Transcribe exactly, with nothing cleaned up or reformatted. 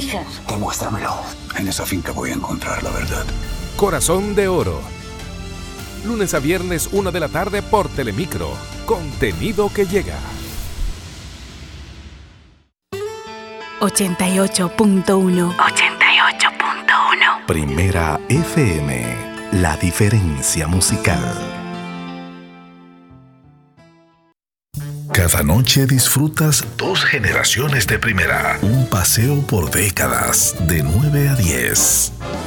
hija. Demuéstramelo. En esa finca voy a encontrar la verdad. Corazón de Oro. Lunes a viernes, una de la tarde por Telemicro. Contenido que llega. ochenta y ocho punto uno. ochenta y ocho punto uno. Primera F M. La diferencia musical. Cada noche disfrutas dos generaciones de primera. Un paseo por décadas de nueve a diez.